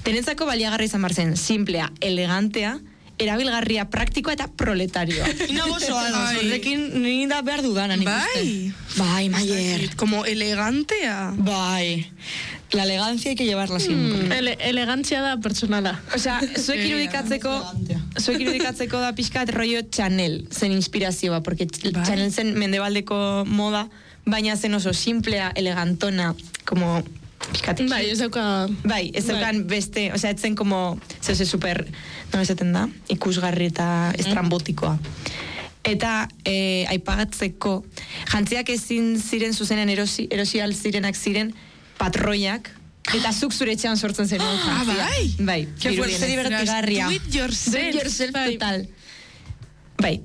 Denentzako baliagarri izan bar zen, simplea, elegantea, erabilgarria, praktikoa eta proletarioa. Inagoso, horrekin nire da behar dudana, nik uste. Bai, Maier. Como elegantea. Bai. La elegancia hay que llevarla siempre. Elegantzia da personala. Osea, zuek irudikatzeko da pixkat rollo Chanel, zen inspirazioa, porque Chanel zen mendebaldeko moda, baina zen oso simplea, elegantona, como... Bai, ez daukan beste, osea, etzen como, zeuze super, no esaten da, ikusgarri eta estrambotikoa. Eta aipagatzeko, jantziak ezin ziren zuzenen erosial zirenak ziren patroiak, eta zuk zure etxean sortzen zen jantzia. Bai, que fuerte divertigarria. Do it yourself. Total. Bai,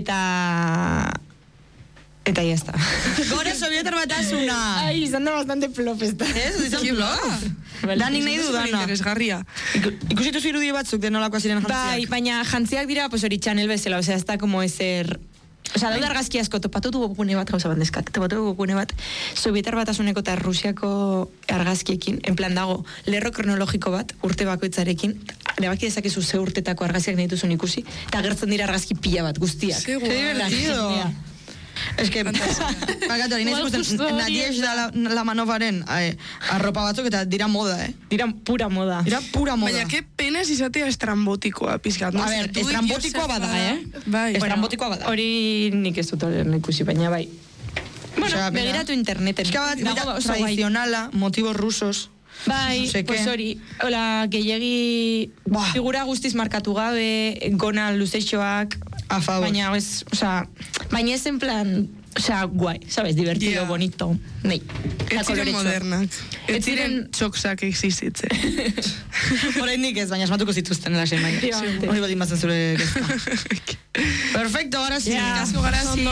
eta ya está. Gore Sovietar batasuna. Ai, izan da bastante plop esta. Ez, izan plop. Danik nahi dudana. Interesgarria. Ikusitu irudi batzuk de nolakoa ziren jantziak. Bai, baina jantziak dira, pues hori Chanel bezala, osea, ez da como ezer... Osea, daude argazki asko, topatu du gune bat, gauza bandezkak, topatu du gune bat, Sovietar batasuneko eta Rusiako argazkiekin, en plan dago, lerro kronologiko bat, urte bakoitzarekin, erabaki dezakezu ze urtetako argazkiak nahi duzun ikusi, eta agertzen dira argazki pila bat, guztiak. Qué divertido. Es que, pagatu, harin ikusten, Nadiesh da la Manovaren arropa batzuk eta dira moda, Dira pura moda. Baina, que penes izatea estrambotikoa, pizkat. A ver, estrambotikoa bada, Bai. Estrambotikoa bada. Hori nik ez dut horren ikusi, baina bai. Bueno, begiratu interneten. Eska tradizionala, motivos rusos. Bai, pues hori, hola, gehiagi figura guztiz markatu gabe, gona luzeixoak, baina ez, osea, baina ez en plan, osea, guai, sabes, divertido, bonito, nei. Ez ziren modernak. Ez ziren txoksak existitze. Horrein nik ez, baina asmatuko zituzten lasen baina. Hori baldin bazen zure gezka. Perfecto, ahora sí. Asko garazi.